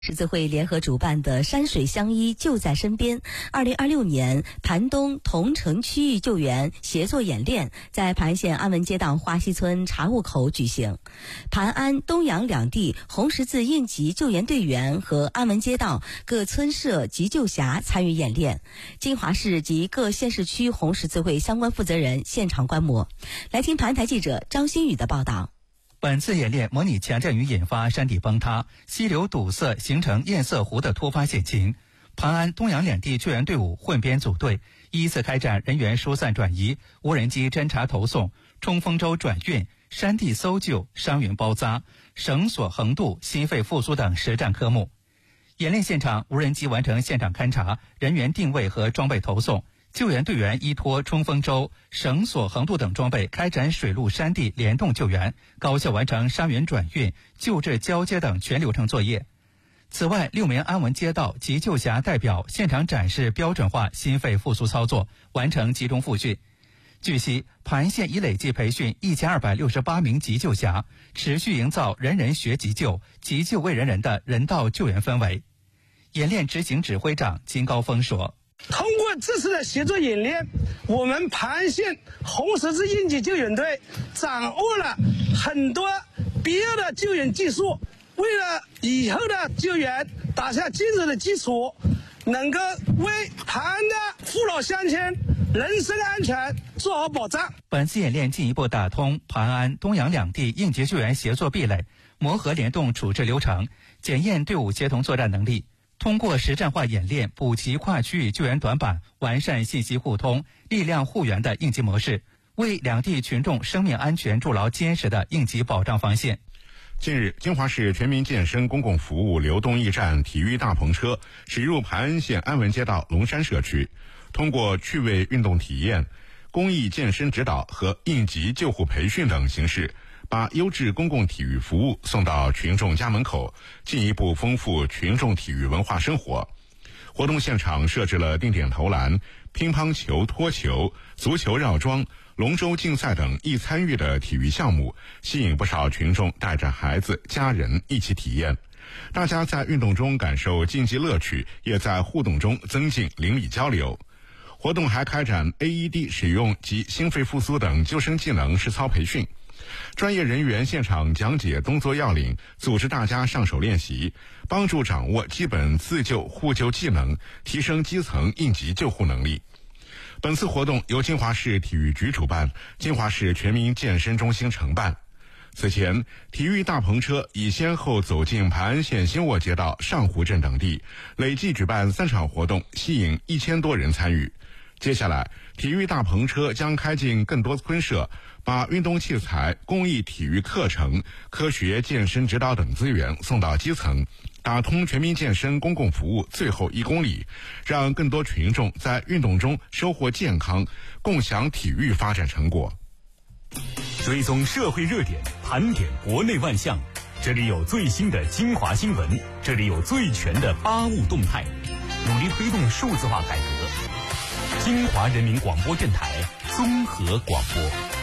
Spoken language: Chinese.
十字会联合主办的山水相依就在身边2026年盘东同城区域救援协作演练在盘安县安文街道花溪村茶务口举行。盘安、东阳两地红十字应急救援队员和安文街道各村社急救匣参与演练，金华市及各县市区红十字会相关负责人现场观摩。来听盘台记者张新宇的报道。 本次演练模拟强降雨引发山体崩塌、溪流堵塞形成堰塞湖的突发险情。盘安、东阳两地救援队伍混编组队，依次开展人员疏散转移、无人机侦察投送、冲锋舟转运、山地搜救、伤员包扎、绳索横渡、心肺复苏等实战科目。演练现场，无人机完成现场勘察、人员定位和装备投送。救援队员依托冲锋舟、绳索横渡等装备开展水陆山地联动救援，高效完成伤员转运、救治交接等全流程作业。此外，6名安文街道急救匣代表现场展示标准化心肺复苏操作，完成集中复训。据悉，盘县已累计培训1268名急救匣，持续营造人人学急救、急救为人人的人道救援氛围。演练执行指挥长金高峰说， 通过这次的协作演练，我们盘安县红十字应急救援队掌握了很多必要的救援技术，为了以后的救援打下坚实的基础，能够为盘安的父老乡亲人身安全做好保障。 本次演练进一步打通盘安、东阳两地应急救援协作壁垒，磨合联动处置流程，检验队伍协同作战能力。通过实战化演练，补齐跨区域救援短板，完善信息互通、力量互援的应急模式，为两地群众生命安全筑牢坚实的应急保障防线。 近日，金华市全民健身公共服务流动驿站体育大篷车驶入盘安县安文街道龙山社区，通过趣味运动体验、公益健身指导和应急救护培训等形式，把优质公共体育服务送到群众家门口，进一步丰富群众体育文化生活。活动现场设置了定点投篮、乒乓球、托球、足球绕桩、龙舟竞赛等易参与的体育项目，吸引不少群众带着孩子、家人一起体验。大家在运动中感受竞技乐趣，也在互动中增进邻里交流。活动还开展 AED 使用及心肺复苏等救生技能实操培训。专业人员现场讲解动作要领，组织大家上手练习，帮助掌握基本自救互救技能，提升基层应急救护能力。本次活动由金华市体育局主办，金华市全民健身中心承办。此前，体育大篷车已先后走进盘安县新沃街道上湖镇等地，累计举办3场活动，吸引1000多人参与。接下来，体育大篷车将开进更多村社，把运动器材、公益体育课程、科学健身指导等资源送到基层，打通全民健身公共服务最后1公里，让更多群众在运动中收获健康，共享体育发展成果。 追踪社会热点，盘点国内万象，这里有最新的精华新闻，这里有最全的八物动态，努力推动数字化改革。金华人民广播电台综合广播。